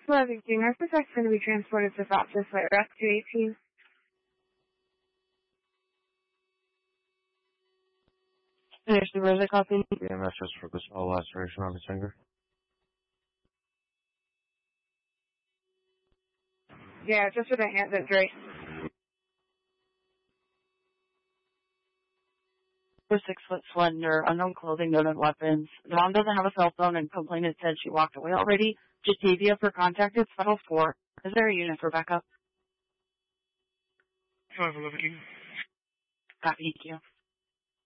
11 North Protect is going to be transported to Fox's Flight Rescue 18. There's the Rosa copy. EMS just for the small laceration on his finger. Yeah, just for the hand, that's right. 6 foot slender, unknown clothing, no known weapons. The mom doesn't have a cell phone and complainant said she walked away already. Just Javia for contact. It's Federal 4. Is there a unit for backup? 511. Copy, thank you.